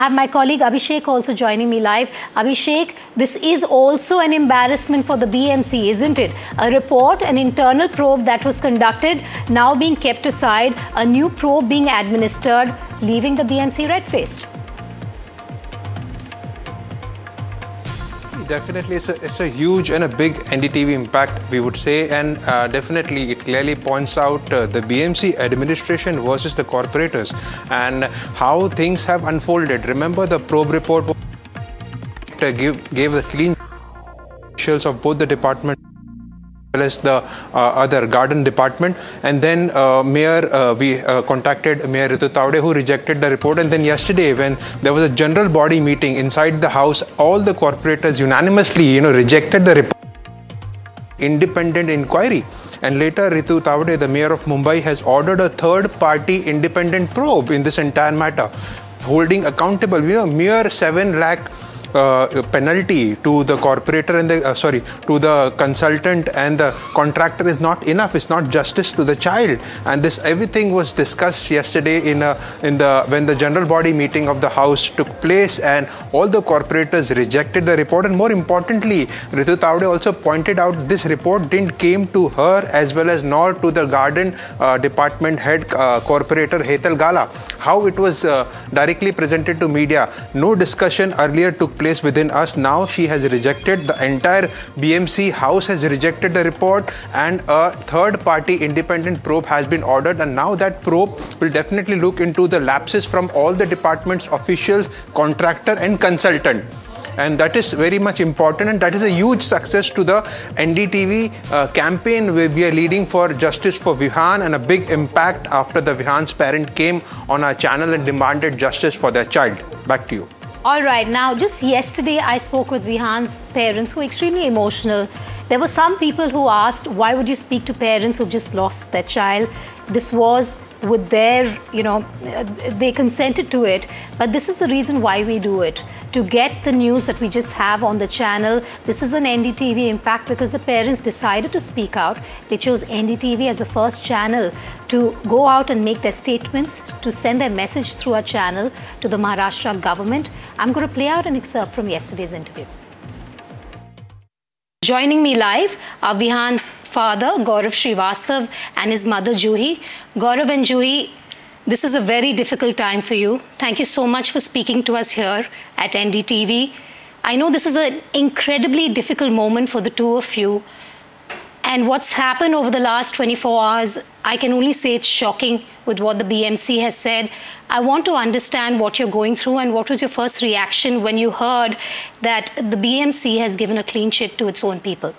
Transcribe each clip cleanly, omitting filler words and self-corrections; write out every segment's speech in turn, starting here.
I have my colleague Abhishek also joining me live. Abhishek, this is also an embarrassment for the BMC, isn't it? A report, an internal probe that was conducted, now being kept aside, a new probe being administered, leaving the BMC red-faced. Definitely, it's a huge and a big NDTV impact, we would say, and definitely it clearly points out the BMC administration versus the corporators and how things have unfolded. Remember, the probe report gave the clean officials of both the departments as the other garden department, and then we contacted Mayor Ritu Tawde, who rejected the report. And then yesterday, when there was a general body meeting inside the house, all the corporators unanimously rejected the report, independent inquiry. And later Ritu Tawde, the mayor of Mumbai, has ordered a third-party independent probe in this entire matter, holding accountable mere 7 lakh penalty to the corporator and to the consultant and the contractor is not enough. It's not justice to the child. And this everything was discussed yesterday when the general body meeting of the house took place, and all the corporators rejected the report. And more importantly, Ritu Tawde also pointed out this report didn't came to her as well as nor to the garden department head corporator Hetal Gala. How it was directly presented to media. No discussion earlier took place within us. Now she has rejected, the entire BMC house has rejected the report, and a third-party independent probe has been ordered. And now that probe will definitely look into the lapses from all the departments, officials, contractor and consultant. And that is very much important, and that is a huge success to the NDTV campaign where we are leading for justice for Vihan, and a big impact after the Vihan's parent came on our channel and demanded justice for their child. Back to you. All right, now just yesterday I spoke with Vihan's parents who were extremely emotional. There were some people who asked, why would you speak to parents who just lost their child? This was with their, they consented to it, but this is the reason why we do it. To get the news that we just have on the channel. This is an NDTV impact because the parents decided to speak out. They chose NDTV as the first channel to go out and make their statements, to send their message through our channel to the Maharashtra government. I'm going to play out an excerpt from yesterday's interview. Joining me live are Vihan's father, Gaurav Srivastav, and his mother, Juhi. Gaurav and Juhi, this is a very difficult time for you. Thank you so much for speaking to us here at NDTV. I know this is an incredibly difficult moment for the two of you. And what's happened over the last 24 hours, I can only say it's shocking with what the BMC has said. I want to understand what you're going through and what was your first reaction when you heard that the BMC has given a clean sheet to its own people?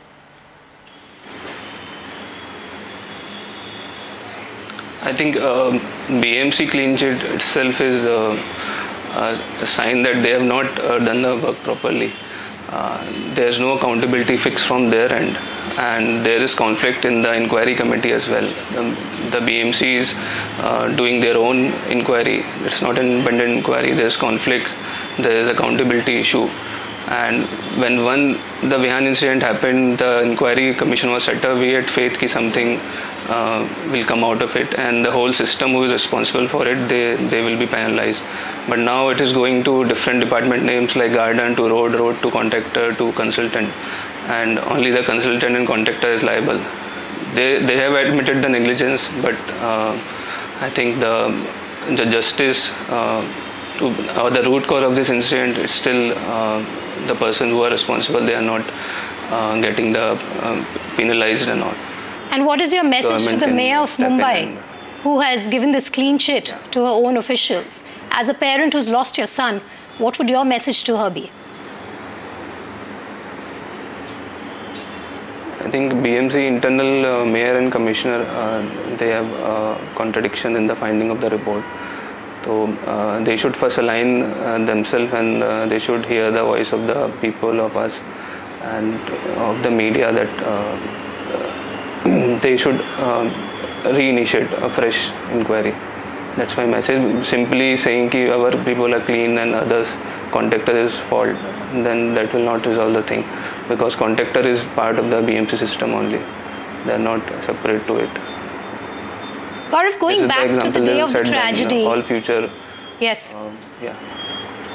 I think BMC clean sheet itself is a sign that they have not done the work properly. There's no accountability fixed from their end, and there is conflict in the inquiry committee as well. The BMC is doing their own inquiry. It's not an independent inquiry. There's conflict. There is accountability issue. And when the Vihan incident happened, the inquiry commission was set up. We had faith that something will come out of it, and the whole system who is responsible for it, they will be penalized. But now it is going to different department names like garden to road to contractor to consultant, and only the consultant and contractor is liable. They have admitted the negligence, but I think the justice or the root cause of this incident is still the person who are responsible. They are not getting the penalized and all. And what is your message to the mayor of Mumbai, who has given this clean sheet to her own officials? As a parent who's lost your son, what would your message to her be? I think BMC internal mayor and commissioner, they have contradiction in the finding of the report. So they should first align themselves, and they should hear the voice of the people, of us, and of the media, that they should reinitiate a fresh inquiry. That's my message. Simply saying that our people are clean and others contractor is fault, then that will not resolve the thing, because contractor is part of the BMC system only. They are not separate to it. Gaurav, going back to the day of the tragedy. All future. Yes. Yeah.